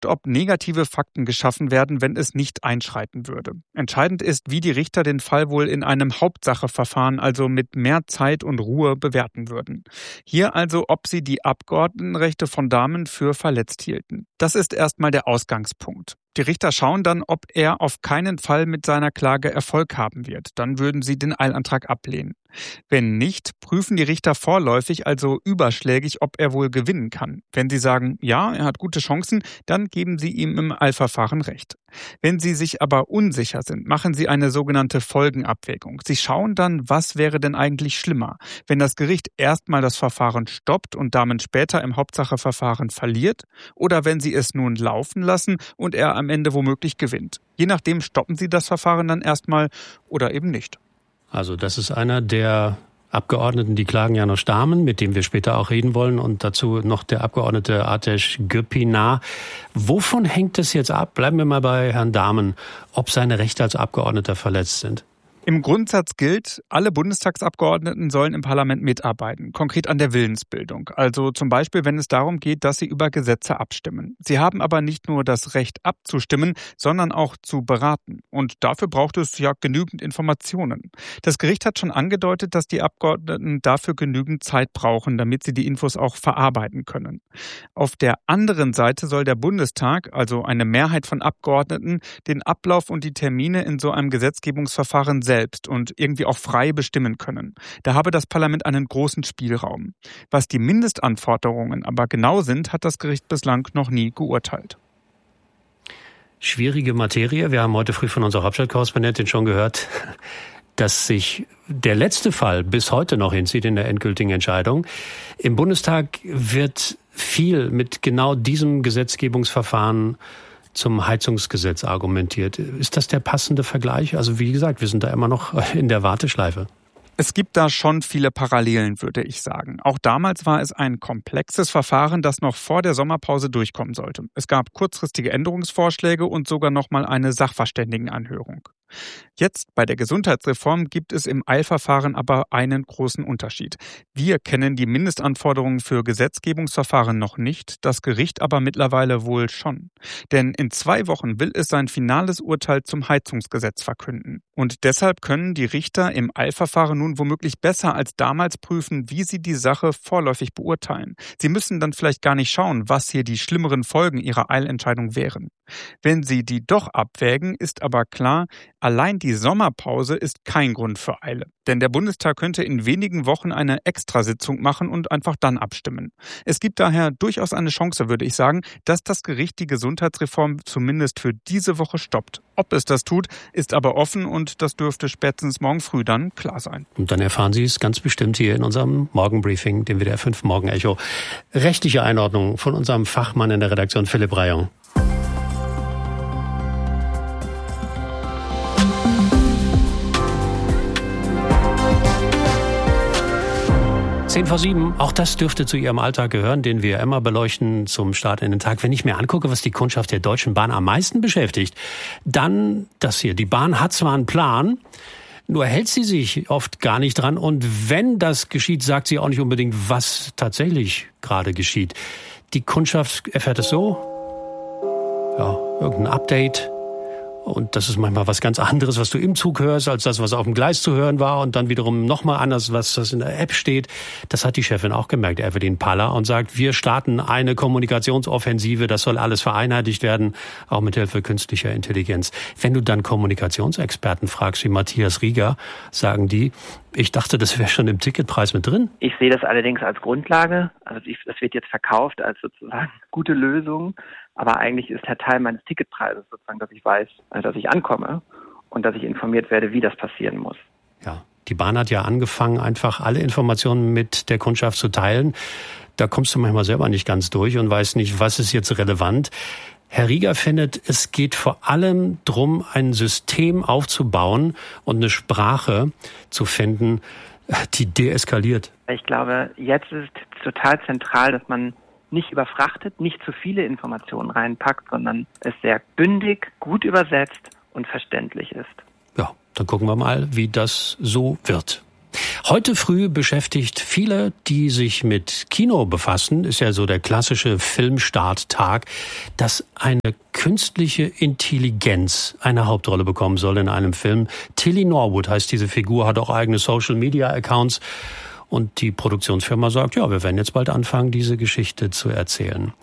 guckt, ob negative Fakten geschaffen werden, wenn es nicht einschreiten würde. Entscheidend ist, wie die Richter den Fall wohl in einem Hauptsacheverfahren, also mit mehr Zeit und Ruhe, bewerten würden. Hier also, ob sie die Abgeordnetenrechte von Dahmen für verletzt hielten. Das ist erstmal der Ausgangspunkt. Die Richter schauen dann, ob er auf keinen Fall mit seiner Klage Erfolg haben wird. Dann würden sie den Eilantrag ablehnen. Wenn nicht, prüfen die Richter vorläufig, also überschlägig, ob er wohl gewinnen kann. Wenn sie sagen, ja, er hat gute Chancen, dann geben sie ihm im Eilverfahren recht. Wenn sie sich aber unsicher sind, machen sie eine sogenannte Folgenabwägung. Sie schauen dann, was wäre denn eigentlich schlimmer, wenn das Gericht erstmal das Verfahren stoppt und damit später im Hauptsacheverfahren verliert, oder wenn sie es nun laufen lassen und er am Ende womöglich gewinnt. Je nachdem stoppen sie das Verfahren dann erstmal oder eben nicht. Also das ist einer der Abgeordneten, die klagen János Dahmen, mit dem wir später auch reden wollen, und dazu noch der Abgeordnete Ateş Gülpinar. Wovon hängt es jetzt ab? Bleiben wir mal bei Herrn Dahmen, ob seine Rechte als Abgeordneter verletzt sind. Im Grundsatz gilt, alle Bundestagsabgeordneten sollen im Parlament mitarbeiten, konkret an der Willensbildung. Also zum Beispiel, wenn es darum geht, dass sie über Gesetze abstimmen. Sie haben aber nicht nur das Recht abzustimmen, sondern auch zu beraten. Und dafür braucht es ja genügend Informationen. Das Gericht hat schon angedeutet, dass die Abgeordneten dafür genügend Zeit brauchen, damit sie die Infos auch verarbeiten können. Auf der anderen Seite soll der Bundestag, also eine Mehrheit von Abgeordneten, den Ablauf und die Termine in so einem Gesetzgebungsverfahren selbst und irgendwie auch frei bestimmen können. Da habe das Parlament einen großen Spielraum. Was die Mindestanforderungen aber genau sind, hat das Gericht bislang noch nie geurteilt. Schwierige Materie. Wir haben heute früh von unserer Hauptstadtkorrespondentin schon gehört, dass sich der letzte Fall bis heute noch hinzieht in der endgültigen Entscheidung. Im Bundestag wird viel mit genau diesem Gesetzgebungsverfahren zum Heizungsgesetz argumentiert. Ist das der passende Vergleich? Also wie gesagt, wir sind da immer noch in der Warteschleife. Es gibt da schon viele Parallelen, würde ich sagen. Auch damals war es ein komplexes Verfahren, das noch vor der Sommerpause durchkommen sollte. Es gab kurzfristige Änderungsvorschläge und sogar noch mal eine Sachverständigenanhörung. Jetzt bei der Gesundheitsreform gibt es im Eilverfahren aber einen großen Unterschied. Wir kennen die Mindestanforderungen für Gesetzgebungsverfahren noch nicht, das Gericht aber mittlerweile wohl schon. Denn in 2 Wochen will es sein finales Urteil zum Heizungsgesetz verkünden. Und deshalb können die Richter im Eilverfahren nun womöglich besser als damals prüfen, wie sie die Sache vorläufig beurteilen. Sie müssen dann vielleicht gar nicht schauen, was hier die schlimmeren Folgen ihrer Eilentscheidung wären. Wenn sie die doch abwägen, ist aber klar, allein die Sommerpause ist kein Grund für Eile. Denn der Bundestag könnte in wenigen Wochen eine Extrasitzung machen und einfach dann abstimmen. Es gibt daher durchaus eine Chance, würde ich sagen, dass das Gericht die Gesundheitsreform zumindest für diese Woche stoppt. Ob es das tut, ist aber offen und das dürfte spätestens morgen früh dann klar sein. Und dann erfahren Sie es ganz bestimmt hier in unserem Morgenbriefing, dem WDR 5 Morgenecho. Rechtliche Einordnung von unserem Fachmann in der Redaktion Philipp Rayon. Zehn vor 7, auch das dürfte zu Ihrem Alltag gehören, den wir immer beleuchten zum Start in den Tag. Wenn ich mir angucke, was die Kundschaft der Deutschen Bahn am meisten beschäftigt, dann das hier. Die Bahn hat zwar einen Plan, nur hält sie sich oft gar nicht dran. Und wenn das geschieht, sagt sie auch nicht unbedingt, was tatsächlich gerade geschieht. Die Kundschaft erfährt es so, ja, irgendein Update. Und das ist manchmal was ganz anderes, was du im Zug hörst, als das, was auf dem Gleis zu hören war. Und dann wiederum nochmal anders, was in der App steht. Das hat die Chefin auch gemerkt, Evelyn Paller, und sagt, wir starten eine Kommunikationsoffensive. Das soll alles vereinheitlicht werden, auch mit Hilfe künstlicher Intelligenz. Wenn du dann Kommunikationsexperten fragst, wie Matthias Rieger, sagen die, ich dachte, das wäre schon im Ticketpreis mit drin. Ich sehe das allerdings als Grundlage. Also das wird jetzt verkauft als sozusagen gute Lösung. Aber eigentlich ist der Teil meines Ticketpreises sozusagen, dass ich weiß, dass ich ankomme und dass ich informiert werde, wie das passieren muss. Ja, die Bahn hat ja angefangen, einfach alle Informationen mit der Kundschaft zu teilen. Da kommst du manchmal selber nicht ganz durch und weißt nicht, was ist jetzt relevant. Herr Rieger findet, es geht vor allem darum, ein System aufzubauen und eine Sprache zu finden, die deeskaliert. Ich glaube, jetzt ist es total zentral, dass man nicht überfrachtet, nicht zu viele Informationen reinpackt, sondern es sehr bündig, gut übersetzt und verständlich ist. Ja, dann gucken wir mal, wie das so wird. Heute früh beschäftigt viele, die sich mit Kino befassen, ist ja so der klassische Filmstarttag, dass eine künstliche Intelligenz eine Hauptrolle bekommen soll in einem Film. Tilly Norwood heißt diese Figur, hat auch eigene Social-Media-Accounts. Und die Produktionsfirma sagt, ja, wir werden jetzt bald anfangen, diese Geschichte zu erzählen.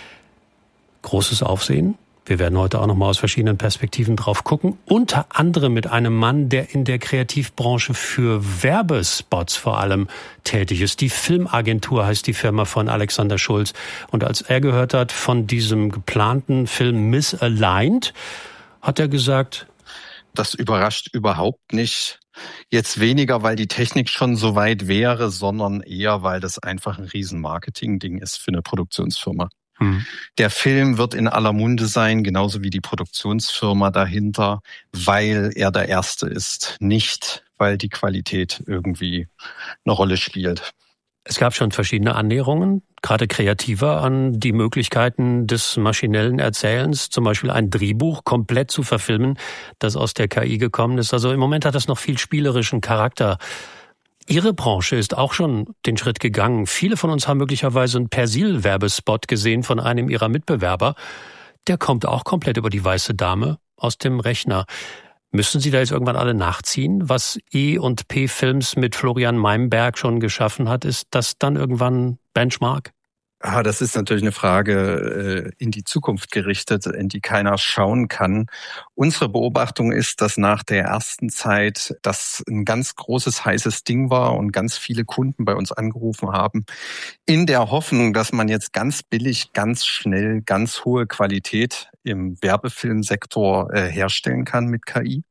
Großes Aufsehen. Wir werden heute auch noch mal aus verschiedenen Perspektiven drauf gucken. Unter anderem mit einem Mann, der in der Kreativbranche für Werbespots vor allem tätig ist. Die Filmagentur heißt die Firma von Alexander Schulz. Und als er gehört hat von diesem geplanten Film Misaligned, hat er gesagt, das überrascht überhaupt nicht. Jetzt weniger, weil die Technik schon so weit wäre, sondern eher, weil das einfach ein riesen Marketing-Ding ist für eine Produktionsfirma. Der Film wird in aller Munde sein, genauso wie die Produktionsfirma dahinter, weil er der Erste ist, nicht weil die Qualität irgendwie eine Rolle spielt. Es gab schon verschiedene Annäherungen, gerade kreativer, an die Möglichkeiten des maschinellen Erzählens, zum Beispiel ein Drehbuch komplett zu verfilmen, das aus der KI gekommen ist. Also im Moment hat das noch viel spielerischen Charakter. Ihre Branche ist auch schon den Schritt gegangen. Viele von uns haben möglicherweise einen Persil-Werbespot gesehen von einem ihrer Mitbewerber. Der kommt auch komplett über die weiße Dame aus dem Rechner. Müssen Sie da jetzt irgendwann alle nachziehen? Was E&P Films mit Florian Meimberg schon geschaffen hat, ist das dann irgendwann Benchmark? Das ist natürlich eine Frage in die Zukunft gerichtet, in die keiner schauen kann. Unsere Beobachtung ist, dass nach der ersten Zeit das ein ganz großes, heißes Ding war und ganz viele Kunden bei uns angerufen haben, in der Hoffnung, dass man jetzt ganz billig, ganz schnell, ganz hohe Qualität im Werbefilmsektor herstellen kann mit KI.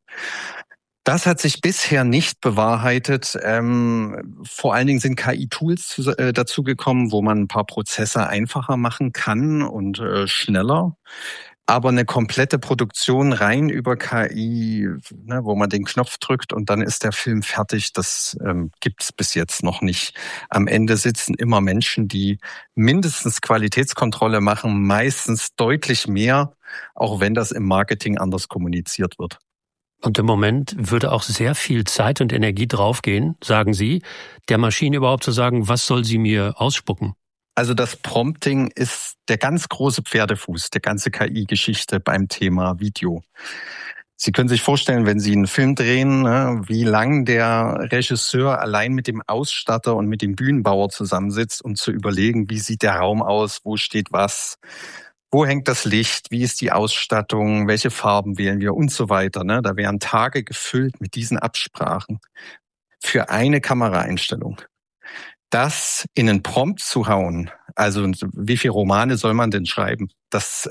Das hat sich bisher nicht bewahrheitet. Vor allen Dingen sind KI-Tools dazugekommen, wo man ein paar Prozesse einfacher machen kann und schneller. Aber eine komplette Produktion rein über KI, wo man den Knopf drückt und dann ist der Film fertig, das gibt's bis jetzt noch nicht. Am Ende sitzen immer Menschen, die mindestens Qualitätskontrolle machen, meistens deutlich mehr, auch wenn das im Marketing anders kommuniziert wird. Und im Moment würde auch sehr viel Zeit und Energie draufgehen, sagen Sie, der Maschine überhaupt zu sagen, was soll sie mir ausspucken? Also das Prompting ist der ganz große Pferdefuß der ganze KI-Geschichte beim Thema Video. Sie können sich vorstellen, wenn Sie einen Film drehen, wie lang der Regisseur allein mit dem Ausstatter und mit dem Bühnenbauer zusammensitzt, um zu überlegen, wie sieht der Raum aus, wo steht was. Wo hängt das Licht? Wie ist die Ausstattung? Welche Farben wählen wir? Und so weiter. Da wären Tage gefüllt mit diesen Absprachen für eine Kameraeinstellung. Das in einen Prompt zu hauen, also wie viele Romane soll man denn schreiben? Das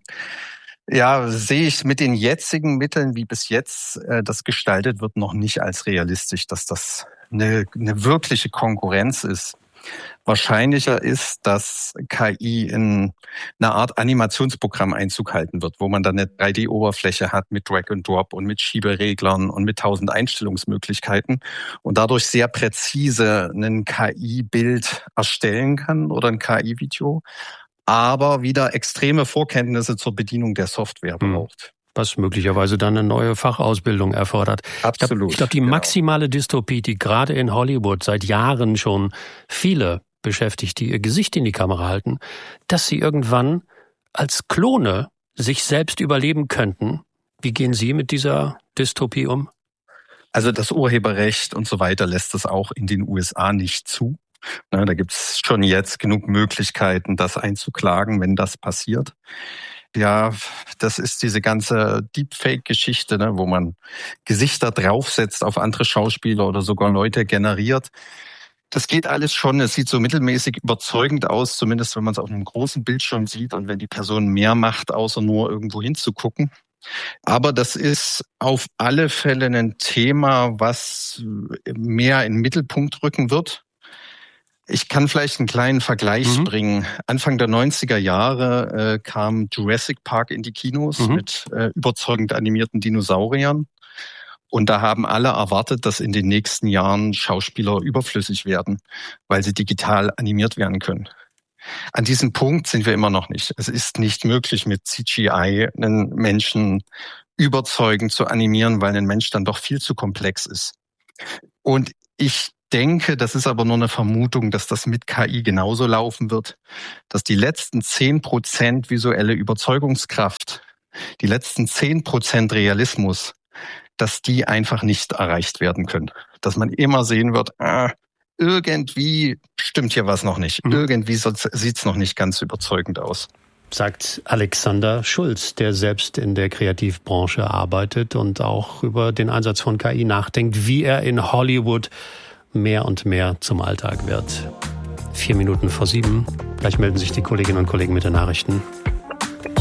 sehe ich mit den jetzigen Mitteln, wie bis jetzt das gestaltet wird, noch nicht als realistisch, dass das eine wirkliche Konkurrenz ist. Wahrscheinlicher ist, dass KI in eine Art Animationsprogramm Einzug halten wird, wo man dann eine 3D-Oberfläche hat mit Drag and Drop und mit Schiebereglern und mit 1000 Einstellungsmöglichkeiten und dadurch sehr präzise ein KI-Bild erstellen kann oder ein KI-Video, aber wieder extreme Vorkenntnisse zur Bedienung der Software braucht. Was möglicherweise dann eine neue Fachausbildung erfordert. Absolut. Ich glaube, die maximale Dystopie, die gerade in Hollywood seit Jahren schon viele beschäftigt, die ihr Gesicht in die Kamera halten, dass sie irgendwann als Klone sich selbst überleben könnten. Wie gehen Sie mit dieser Dystopie um? Also das Urheberrecht und so weiter lässt es auch in den USA nicht zu. Da gibt es schon jetzt genug Möglichkeiten, das einzuklagen, wenn das passiert. Ja, das ist diese ganze Deepfake-Geschichte, wo man Gesichter draufsetzt auf andere Schauspieler oder sogar Leute generiert. Das geht alles schon. Es sieht so mittelmäßig überzeugend aus, zumindest wenn man es auf einem großen Bildschirm sieht und wenn die Person mehr macht, außer nur irgendwo hinzugucken. Aber das ist auf alle Fälle ein Thema, was mehr in den Mittelpunkt rücken wird. Ich kann vielleicht einen kleinen Vergleich bringen. Anfang der 90er Jahre kam Jurassic Park in die Kinos mit überzeugend animierten Dinosauriern. Und da haben alle erwartet, dass in den nächsten Jahren Schauspieler überflüssig werden, weil sie digital animiert werden können. An diesem Punkt sind wir immer noch nicht. Es ist nicht möglich, mit CGI einen Menschen überzeugend zu animieren, weil ein Mensch dann doch viel zu komplex ist. Und ich denke, das ist aber nur eine Vermutung, dass das mit KI genauso laufen wird, dass die letzten 10% visuelle Überzeugungskraft, die letzten 10% Realismus, dass die einfach nicht erreicht werden können. Dass man immer sehen wird, irgendwie stimmt hier was noch nicht. Irgendwie sieht's noch nicht ganz überzeugend aus. Sagt Alexander Schulz, der selbst in der Kreativbranche arbeitet und auch über den Einsatz von KI nachdenkt, wie er in Hollywood mehr und mehr zum Alltag wird. 7:04. Gleich melden sich die Kolleginnen und Kollegen mit den Nachrichten.